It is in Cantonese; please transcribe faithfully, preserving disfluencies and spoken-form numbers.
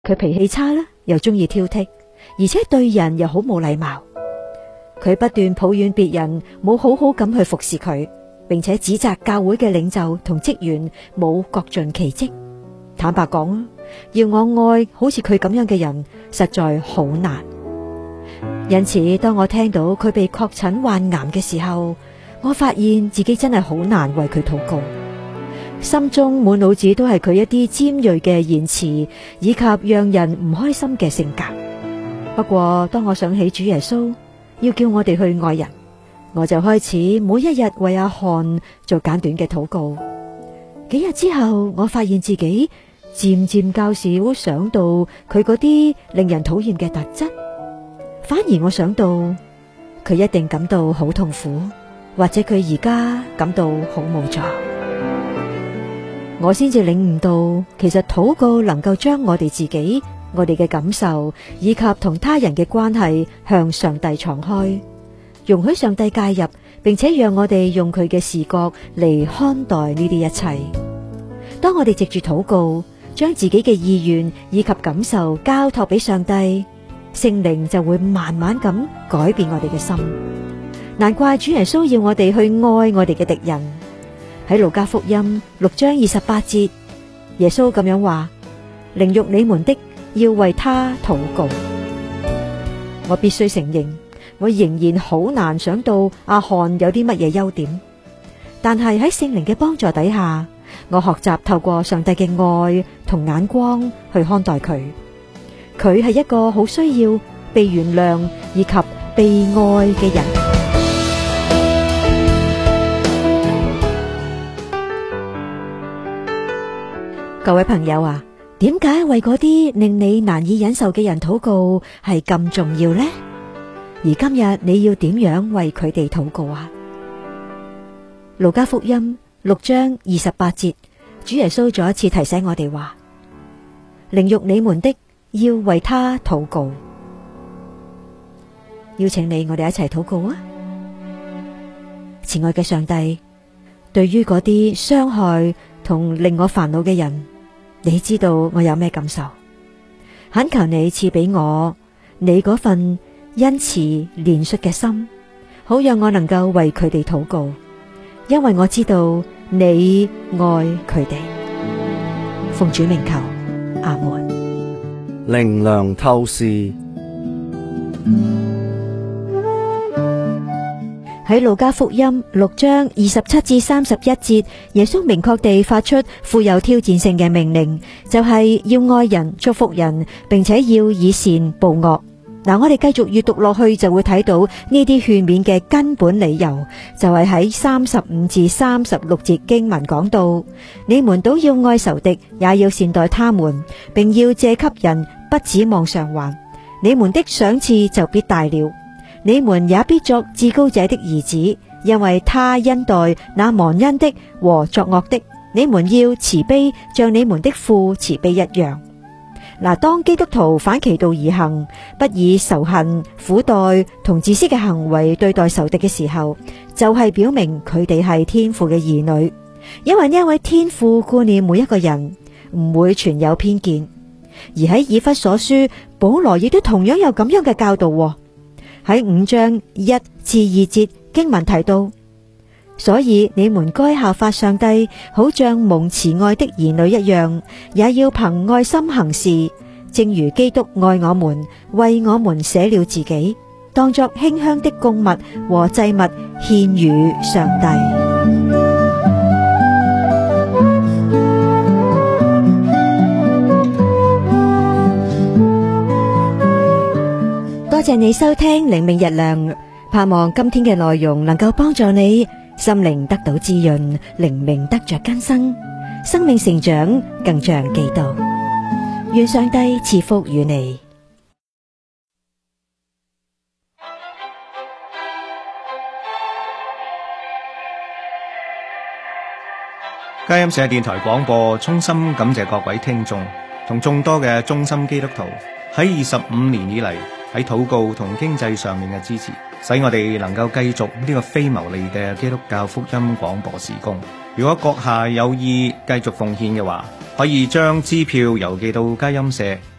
佢脾氣差啦，又中意挑剔，而且對人又好冇禮貌。佢不斷抱怨別人冇好好咁去服侍佢，並且指責教會嘅領袖同職員冇各盡其職。坦白講啊，要我愛好似佢咁樣嘅人，實在好難。因此，當我聽到佢被確診患癌嘅時候，我發現自己真係好難為佢禱告，心中滿腦子都係佢一啲尖銳嘅言辭，以及讓人唔開心嘅性格。不過，當我想起主耶穌要叫我哋去愛人，我就開始每一日為阿漢做簡短嘅禱告。幾日之後，我發現自己漸漸較少想到佢嗰啲令人討厭嘅特質，反而我想到佢一定感到好痛苦，或者佢而家感到好無助。我先至領悟到，其實禱告能夠將我哋自己、我哋嘅感受以及同他人嘅關係向上帝敞開，容許上帝介入，並且讓我哋用佢嘅視覺嚟看待呢啲一切。當我哋藉住禱告，將自己嘅意願以及感受交託俾上帝，聖靈就會慢慢咁改變我哋嘅心。難怪主耶穌要我哋去愛我哋嘅敵人。喺路加福音六章二十八節，耶穌咁樣話：凌辱你們的，要為他禱告。我必須承認，我仍然好難想到阿漢有啲乜嘢優點，但係喺聖靈嘅幫助底下，我學習透過上帝嘅愛同眼光去看待佢。佢係一個好需要被原諒以及被愛嘅人。各位朋友啊，點解為嗰啲令你難以忍受嘅人禱告係咁重要呢？而今日你要點樣為佢哋禱告啊？路加福音六章二十八節，主耶穌再一次提醒我哋話：凌辱你們的，要為他禱告。邀請你，我哋一齊禱告啊！慈愛嘅上帝，對於嗰啲傷害同令我煩惱嘅人，你知道我有咩感受？懇求你賜俾我你嗰份恩慈憐恤嘅心，好讓我能夠為佢哋禱告，因為我知道你愛佢哋。奉主名求，阿門。 靈糧透視。 喺路加福音六章二十七至三十一節，耶穌明確地發出富有挑戰性嘅命令，就係要愛人、祝福人，並且要以善報惡。嗱，我哋繼續閱讀落去，就會睇到呢啲勸勉嘅根本理由，就係喺三十五至三十六節經文講到：你們都要愛仇敵，也要善待他們，並要借給人，不指望償還。你們的賞賜就必大了。你們也必作至高者的兒子，因為他恩待那忘恩的和作惡的。你們要慈悲，像你們的父慈悲一樣。嗱，當基督徒反其道而行，不以仇恨、苦待同自私嘅行為對待仇敵嘅時候，就係表明佢哋係天父嘅兒女，因為呢一位天父顧念每一個人，唔會存有偏見。而喺以弗所書，保羅亦都同樣有咁樣嘅教導。喺五章一至二節經文提到，所以你們該效法上帝，好像蒙慈愛的兒女一樣，也要憑愛心行事，正如基督愛我們，為我們捨了自己，當作馨香的供物和祭物獻與上帝。多謝你收聽靈命日糧，盼望今天嘅內容能夠幫助你心靈得到滋潤，靈命得着更新，生命成長更像基督。願上帝賜福與你。 佳音社電台廣播，衷心感謝各位聽眾同眾多嘅忠心基督徒喺二十五年以嚟喺禱告同經濟上面嘅支持，使我哋能夠繼續呢個非牟利嘅基督教福音廣播事工。如果閣下有意繼續奉獻嘅話，可以將支票郵寄到佳音社